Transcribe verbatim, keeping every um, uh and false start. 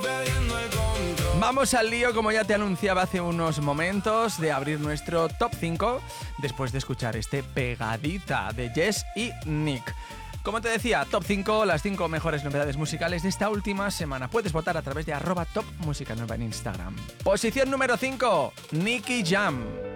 Vamos al lío, como ya te anunciaba hace unos momentos, de abrir nuestro top cinco después de escuchar este Pegadita de Jess y Nick. Como te decía, top cinco, las cinco mejores novedades musicales de esta última semana. Puedes votar a través de arroba top música nueva en Instagram. Posición número cinco, Nicky Jam.